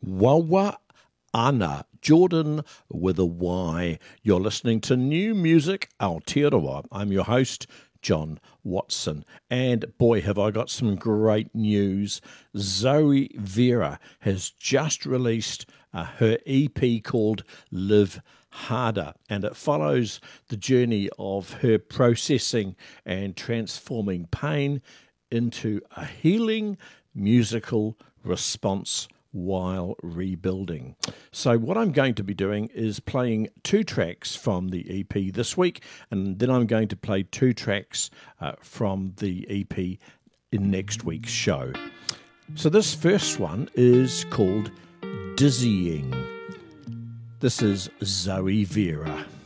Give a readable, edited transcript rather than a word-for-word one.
Wawa Ana, Jordan with a Y. You're listening to New Music Aotearoa. I'm your host, John Watson. And boy, have I got some great news. Zoe Vera has just released her EP called Live Harder, and it follows the journey of her processing and transforming pain into a healing musical response while rebuilding. So what I'm going to be doing is playing 2 tracks from the EP this week, and then I'm going to play 2 tracks from the EP in next week's show. So this first one is called Dizzying. This is Zoe Vera.